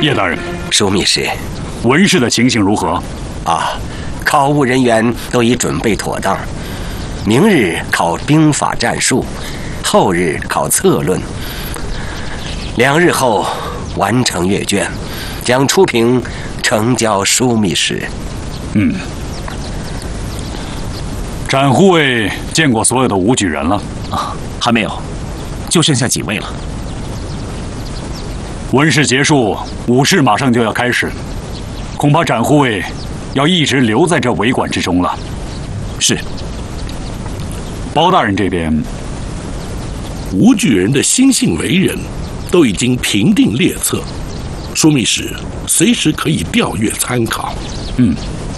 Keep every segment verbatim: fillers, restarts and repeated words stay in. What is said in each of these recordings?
叶大人， 枢密使， 文氏的情形如何？ 啊，考务人员都已准备妥当，明日考兵法战术，后日考策论，两日后完成阅卷，将出评呈交枢密使。 嗯。展护卫见过所有的武举人了？ 啊，还没有，就剩下几位了。 文试结束，武试马上就要开始，恐怕展护卫要一直留在这围馆之中了。 是。 包大人这边， 武举人的心性为人都已经评定列册，枢密使随时可以调阅参考。 嗯，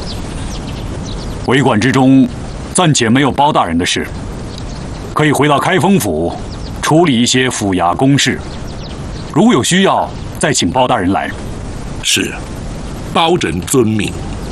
围馆之中暂且没有包大人的事，可以回到开封府处理一些府衙公事。如有需要，再请包大人来。 是，包拯遵命。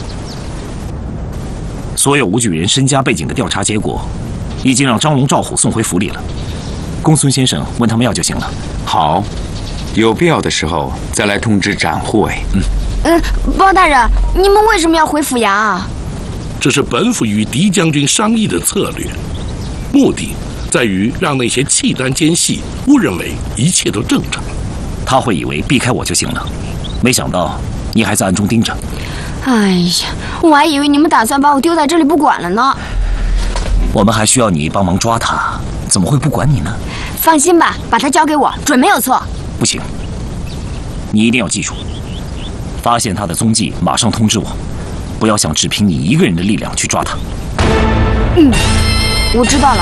所有武举人身家背景的调查结果，已经让张龙、赵虎送回府里了。公孙先生问他们要就行了。 好，有必要的时候再来通知展护卫。 嗯。 嗯，包大人，你们为什么要回府衙啊？ 这是本府与狄将军商议的策略，目的在于让那些契丹奸细误认为一切都正常。 他会以为避开我就行了，没想到你还在暗中盯着。 哎呀，我还以为你们打算把我丢在这里不管了呢。 我们还需要你帮忙抓他，怎么会不管你呢？ 放心吧，把他交给我，准没有错。 不行，你一定要记住，发现他的踪迹马上通知我，不要想只凭你一个人的力量去抓他。 嗯，我知道了。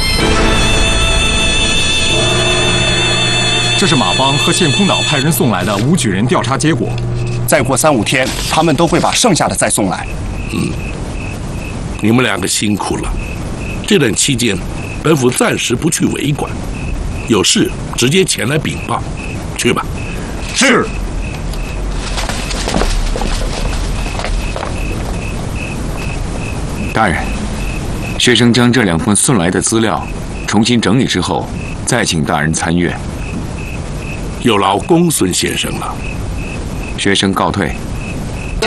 这是马帮和谢空岛派人送来的武举人调查结果， 再过三五天，他们都会把剩下的再送来。 嗯，你们两个辛苦了。这段期间，本府暂时不去围馆，有事直接前来禀报。去吧。 是。 大人，学生将这两份送来的资料重新整理之后，再请大人参阅。 有劳公孙先生了。 学生告退。